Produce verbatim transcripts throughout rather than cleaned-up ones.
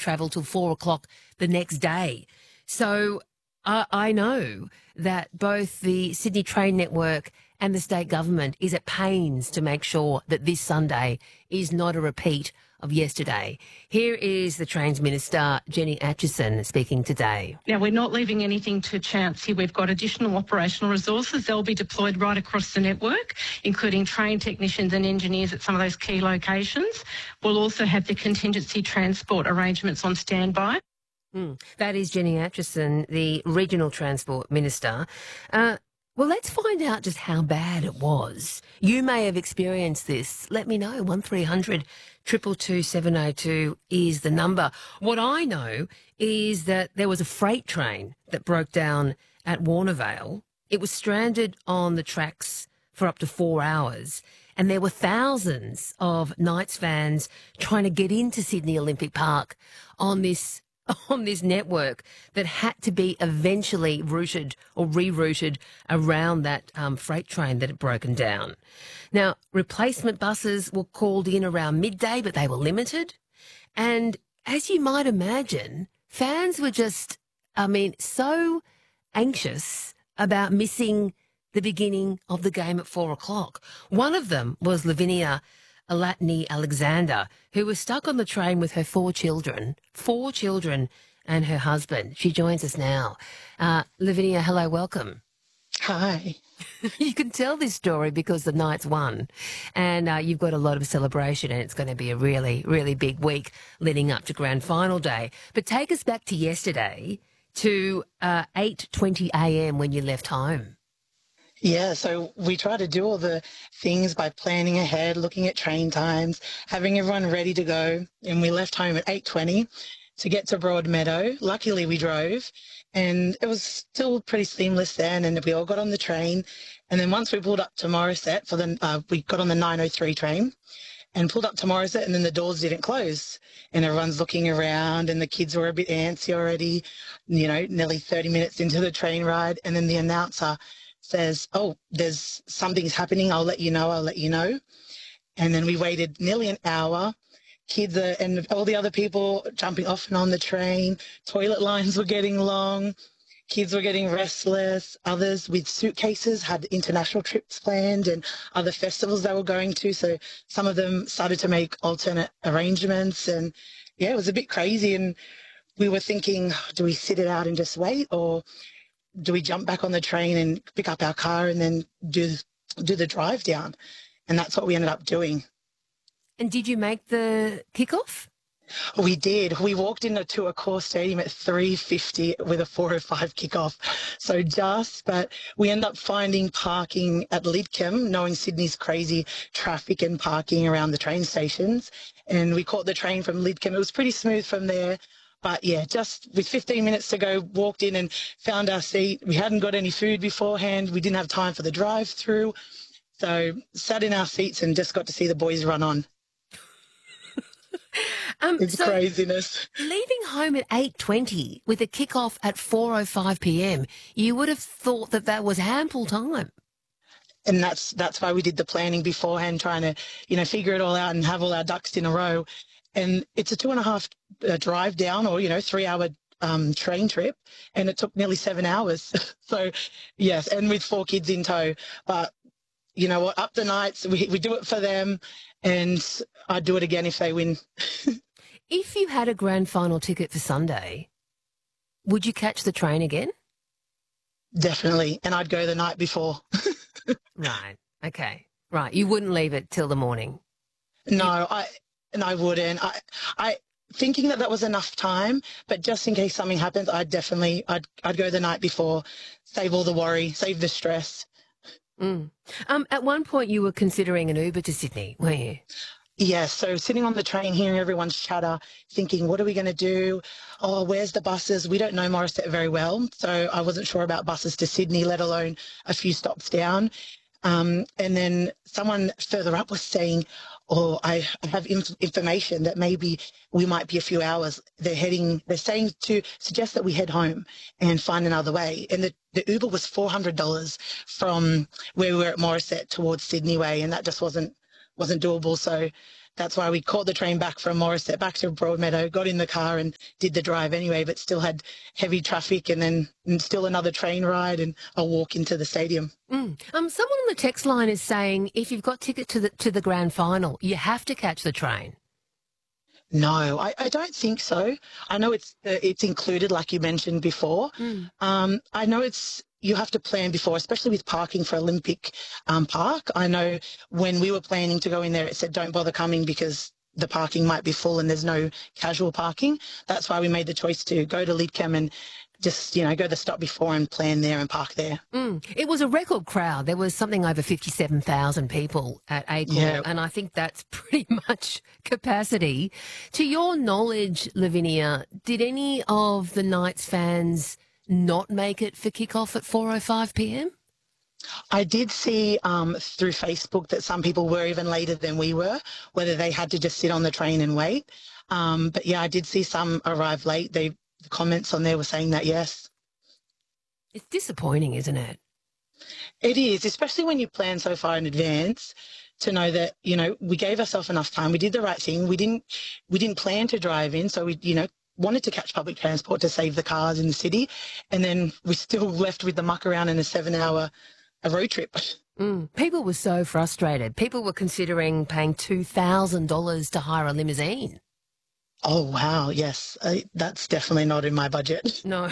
travel till four o'clock the next day. So I, I know that both the Sydney Train Network and the state government is at pains to make sure that this Sunday is not a repeat of yesterday. Here is the Trains Minister, Jenny Atchison, speaking today. Now, we're not leaving anything to chance here. We've got additional operational resources. They'll be deployed right across the network, including train technicians and engineers at some of those key locations. We'll also have the contingency transport arrangements on standby. Mm, that is Jenny Atchison, the Regional Transport Minister. Uh, well, let's find out just how bad it was. You may have experienced this. Let me know. one three hundred, two two two, seven oh two is the number. What I know is that there was a freight train that broke down at Warnervale. It was stranded on the tracks for up to four hours. And there were thousands of Knights fans trying to get into Sydney Olympic Park on this on this network that had to be eventually routed or rerouted around that um, freight train that had broken down. Now, replacement buses were called in around midday, but they were limited. And as you might imagine, fans were just, I mean, so anxious about missing the beginning of the game at four o'clock. One of them was Lavinia Alatni Alexander, who was stuck on the train with her four children, four children and her husband. She joins us now. Uh, Lavinia, hello, welcome. Hi. You can tell this story because the Knights won, and uh, you've got a lot of celebration, and it's going to be a really, really big week leading up to Grand Final Day. But take us back to yesterday, to uh, eight twenty a m when you left home. Yeah, so we try to do all the things by planning ahead, looking at train times, having everyone ready to go. And we left home at eight twenty to get to Broadmeadow. Luckily, we drove, and it was still pretty seamless then, and we all got on the train. And then once we pulled up to Morisset, for the, uh, we got on the nine oh three train and pulled up to Morisset, and then the doors didn't close. And everyone's looking around, and the kids were a bit antsy already, you know, nearly thirty minutes into the train ride. And then the announcer says, oh, there's something's happening, I'll let you know, I'll let you know. And then we waited nearly an hour. Kids are, and all the other people jumping off and on the train. Toilet lines were getting long. Kids were getting restless. Others with suitcases had international trips planned and other festivals they were going to. So some of them started to make alternate arrangements. And yeah, it was a bit crazy. And we were thinking, do we sit it out and just wait, or do we jump back on the train and pick up our car and then do do the drive down? And that's what we ended up doing. And did you make the kickoff? We did. We walked into Accor Stadium at three fifty with a four oh five kickoff. So just, but we ended up finding parking at Lidcombe, knowing Sydney's crazy traffic and parking around the train stations. And we caught the train from Lidcombe. It was pretty smooth from there. But yeah, just with fifteen minutes to go, walked in and found our seat. We hadn't got any food beforehand. We didn't have time for the drive-through. So sat in our seats and just got to see the boys run on. um, it's so craziness. Leaving home at eight twenty with a kickoff at four oh five p m, you would have thought that that was ample time. And that's that's why we did the planning beforehand, trying to, you know, figure it all out and have all our ducks in a row. And it's a two and a half uh, drive down, or, you know, three hour um, train trip. And it took nearly seven hours. So, yes, and with four kids in tow. But, you know what, up the Knights, we, we do it for them. And I'd do it again if they win. If you had a grand final ticket for Sunday, would you catch the train again? Definitely. And I'd go the night before. Right. Okay. Right. You wouldn't leave it till the morning? No, I... And I wouldn't. I, I thinking that that was enough time, but just in case something happens, I'd definitely, I'd, I'd go the night before, save all the worry, save the stress. Mm. Um, at one point, you were considering an Uber to Sydney, weren't you? Yes. So sitting on the train, hearing everyone's chatter, thinking, what are we going to do? Oh, where's the buses? We don't know Morisset very well, so I wasn't sure about buses to Sydney, let alone a few stops down. Um, and then someone further up was saying, or I have inf- information that maybe we might be a few hours. They're heading, they're saying to suggest that we head home and find another way. And the, the Uber was four hundred dollars from where we were at Morisset towards Sydney Way, and that just wasn't wasn't doable. So that's why we caught the train back from Morisset back to Broadmeadow, got in the car and did the drive anyway, but still had heavy traffic and then and still another train ride and a walk into the stadium. Mm. Um, someone on the text line is saying if you've got ticket to the to the grand final, you have to catch the train. No, I, I don't think so. I know it's uh, it's included, like you mentioned before. Mm. Um, I know it's you have to plan before, especially with parking for Olympic um, Park. I know when we were planning to go in there, it said don't bother coming because the parking might be full and there's no casual parking. That's why we made the choice to go to Lidcombe and just, you know, go the stop before and plan there and park there. Mm. It was a record crowd. There was something over fifty-seven thousand people at Acorn, Yeah. and I think that's pretty much capacity. To your knowledge, Lavinia, did any of the Knights fans not make it for kickoff at four oh five p m? I did see um, through Facebook that some people were even later than we were, whether they had to just sit on the train and wait. Um, but yeah, I did see some arrive late. They the comments on there were saying that, yes. It's disappointing, isn't it? It is, especially when you plan so far in advance to know that, you know, we gave ourselves enough time. We did the right thing. We didn't we didn't plan to drive in, so we, you know, wanted to catch public transport to save the cars in the city. And then we still left with the muck around in a seven-hour a road trip. Mm. People were so frustrated. People were considering paying two thousand dollars to hire a limousine. Oh, wow, yes. Uh, that's definitely not in my budget. No.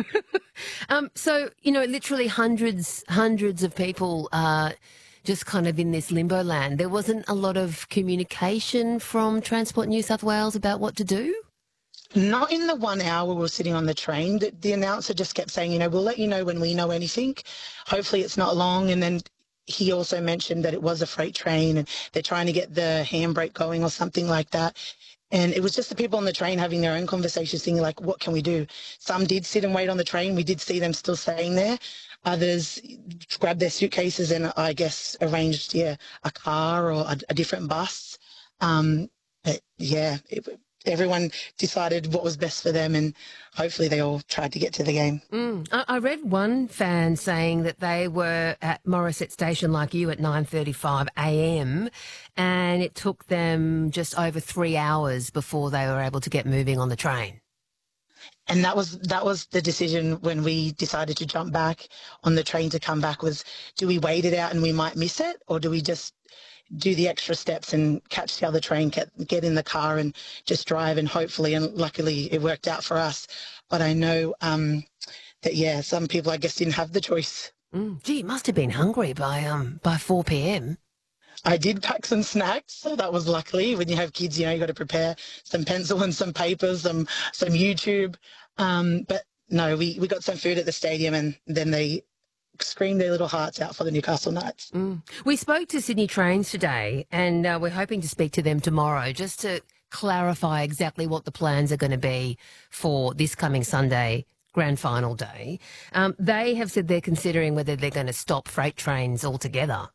um, so, you know, literally hundreds, hundreds of people are just kind of in this limbo land. There wasn't a lot of communication from Transport New South Wales about what to do? Not in the one hour we were sitting on the train. The, the announcer just kept saying, you know, we'll let you know when we know anything. Hopefully it's not long. And then he also mentioned that it was a freight train and they're trying to get the handbrake going or something like that. And it was just the people on the train having their own conversations, thinking like, what can we do? Some did sit and wait on the train. We did see them still staying there. Others grabbed their suitcases and I guess arranged, yeah, a car or a, a different bus. Um, but yeah, it, everyone decided what was best for them and hopefully they all tried to get to the game. Mm. I, I read one fan saying that they were at Morisset Station like you at nine thirty-five a m and it took them just over three hours before they were able to get moving on the train. And that was that was the decision when we decided to jump back on the train to come back was, do we wait it out and we might miss it, or do we just do the extra steps and catch the other train, get, get in the car and just drive, and hopefully, and luckily it worked out for us. But I know um, that, yeah, some people, I guess, didn't have the choice. Mm. Gee, you must have been hungry by um by four p m. I did pack some snacks, so that was luckily. When you have kids, you know, you got to prepare some pencil and some papers, some some YouTube. Um, but no, we, we got some food at the stadium and then they screamed their little hearts out for the Newcastle Knights. Mm. We spoke to Sydney Trains today and uh, we're hoping to speak to them tomorrow just to clarify exactly what the plans are going to be for this coming Sunday grand final day. Um, they have said they're considering whether they're going to stop freight trains altogether.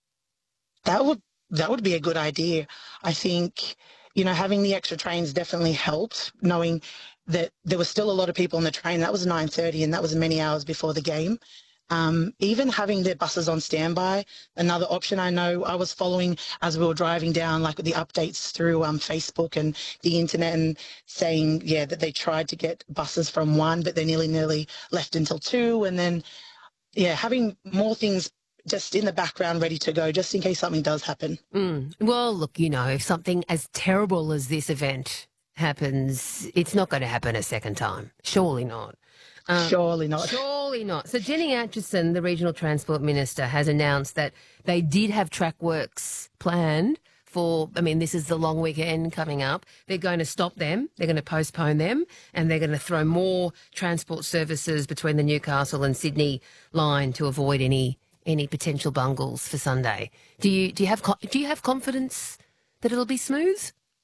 That would that would be a good idea. I think, you know, having the extra trains definitely helped, knowing that there was still a lot of people on the train. That was nine thirty and that was many hours before the game. Um, even having their buses on standby, another option. I know I was following as we were driving down, like the updates through um, Facebook and the internet, and saying, yeah, that they tried to get buses from one, but they nearly, nearly left until two. And then, yeah, having more things just in the background ready to go, just in case something does happen. Mm. Well, look, you know, if something as terrible as this event happens, it's not going to happen a second time. Surely not. Um, Surely not. Surely not. So Jenny Atchison, the Regional Transport Minister, has announced that they did have track works planned for, I mean, this is the long weekend coming up. They're going to stop them. They're going to postpone them and they're going to throw more transport services between the Newcastle and Sydney line to avoid any any potential bungles for Sunday. Do you do you have do you have confidence that it'll be smooth?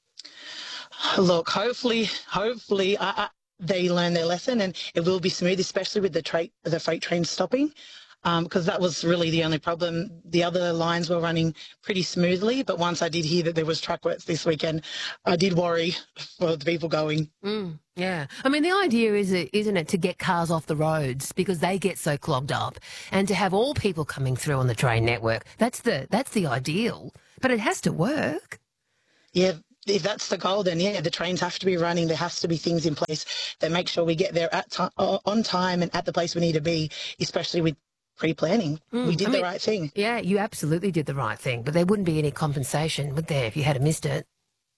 Look, hopefully, hopefully, I, I, they learn their lesson and it will be smooth, especially with the, tra- the freight train stopping, because um, that was really the only problem. The other lines were running pretty smoothly, but once I did hear that there was track works this weekend, I did worry for the people going. Mm, yeah. I mean, the idea is, isn't it, to get cars off the roads because they get so clogged up, and to have all people coming through on the train network. That's the that's the ideal, but it has to work. Yeah, if that's the goal, then yeah, the trains have to be running. There has to be things in place that make sure we get there at ti- o- on time and at the place we need to be, especially with pre-planning. We Mm, did I the mean, right thing. yeah, you absolutely did the right thing, but there wouldn't be any compensation, would there, if you had missed it?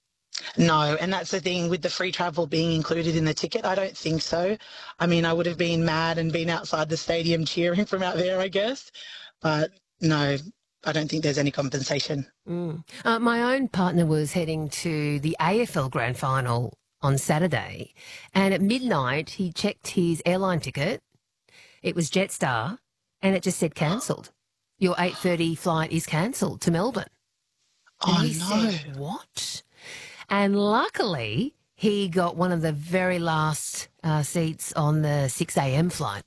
No, and that's the thing with the free travel being included in the ticket. I don't think so. I mean, I would have been mad and been outside the stadium cheering from out there, I guess. But no, I don't think there's any compensation. Mm. Uh, my own partner was heading to the A F L Grand Final on Saturday, and at midnight he checked his airline ticket. It was Jetstar, and it just said cancelled. Your eight thirty flight is cancelled to Melbourne. And Oh, he no. said, what? And luckily, he got one of the very last uh, seats on the six a.m. flight.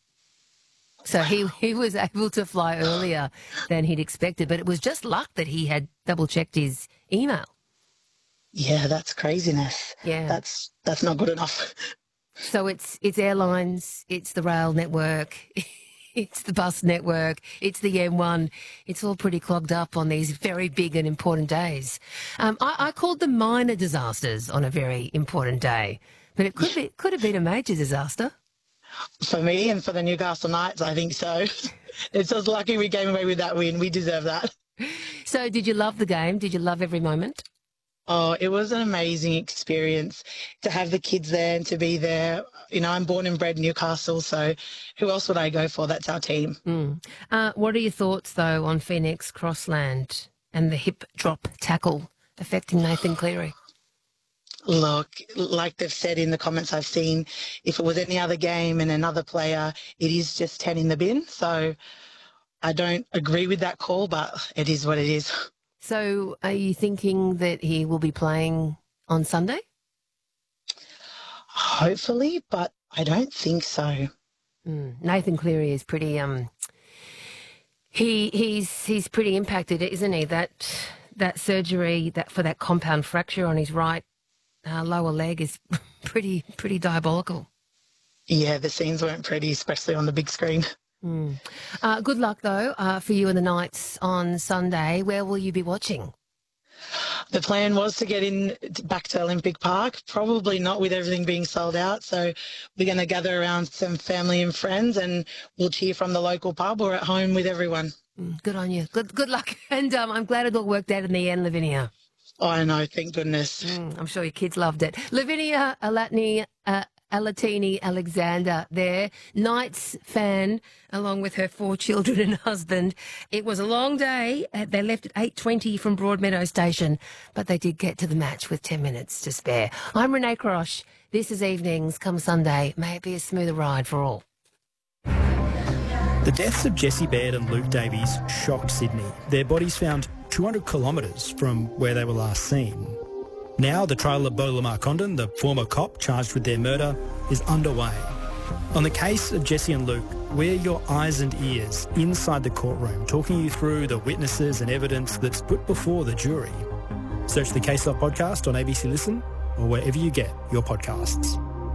So he, he was able to fly earlier than he'd expected, but it was just luck that he had double-checked his email. Yeah, that's craziness. Yeah. That's that's not good enough. So it's it's airlines, it's the rail network, it's the bus network, it's the M one. It's all pretty clogged up on these very big and important days. Um, I, I called them minor disasters on a very important day, but it could be could have been a major disaster. For me and for the Newcastle Knights, I think so. It's just lucky we came away with that win. We deserve that. So did you love the game? Did you love every moment? Oh, it was an amazing experience to have the kids there and to be there. You know, I'm born and bred Newcastle, so who else would I go for? That's our team. Mm. Uh, what are your thoughts, though, on Phoenix Crossland and the hip drop tackle affecting Nathan Cleary? Look, like they've said in the comments I've seen, if it was any other game and another player, it is just ten in the bin. So I don't agree with that call, but it is what it is. So are you thinking that he will be playing on Sunday? Hopefully, but I don't think so. Mm. Nathan Cleary is pretty um he he's he's pretty impacted, isn't he? That that surgery that for that compound fracture on his right uh, lower leg is pretty pretty diabolical. Yeah, the scenes weren't pretty, especially on the big screen. Mm. Uh, good luck though uh, for you and the Knights on Sunday. Where will you be watching? The plan was to get in back to Olympic Park, probably not with everything being sold out. So we're going to gather around some family and friends and we'll cheer from the local pub or at home with everyone. Mm, good on you. Good good luck. And um, I'm glad it all worked out in the end, Lavinia. Oh, I know, thank goodness. Mm, I'm sure your kids loved it. Lavinia Alatni, uh, Alatini Alexander there, Knights fan, along with her four children and husband. It was a long day. Uh, They left at eight twenty from Broadmeadow Station, but they did get to the match with ten minutes to spare. I'm Renee Crosh. This is Evenings. Come Sunday, may it be a smoother ride for all. The deaths of Jessie Baird and Luke Davies shocked Sydney. Their bodies found two hundred kilometres from where they were last seen. Now the trial of Beau Lamar Condon, the former cop charged with their murder, is underway. On the case of Jessie and Luke, we're your eyes and ears inside the courtroom, talking you through the witnesses and evidence that's put before the jury. Search the Case Up podcast on A B C Listen or wherever you get your podcasts.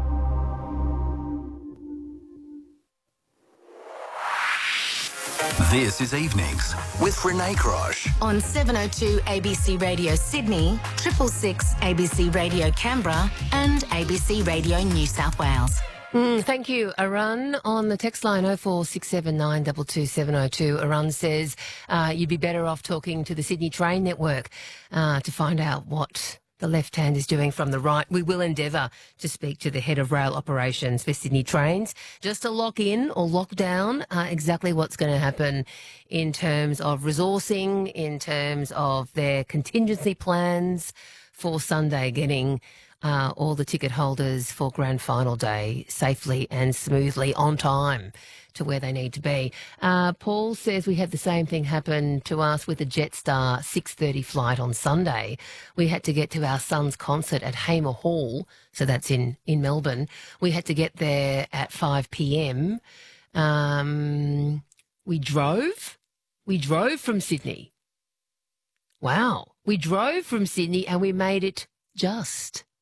This is Evenings with Renee Crosh. On seven oh two A B C Radio Sydney, triple six A B C Radio Canberra and A B C Radio New South Wales. Mm, thank you. Arun on the text line oh four six seven nine two two seven oh two. Arun says uh, you'd be better off talking to the Sydney Train Network uh, to find out what the left hand is doing from the right. We will endeavour to speak to the head of rail operations for Sydney Trains just to lock in or lock down uh, exactly what's going to happen in terms of resourcing, in terms of their contingency plans for Sunday, getting uh, all the ticket holders for Grand Final Day safely and smoothly on time to where they need to be. Uh, Paul says we had the same thing happen to us with the Jetstar six thirty flight on Sunday. We had to get to our son's concert at Hamer Hall, so that's in, in Melbourne. We had to get there at five p.m. Um, we drove. We drove from Sydney. Wow. We drove from Sydney and we made it just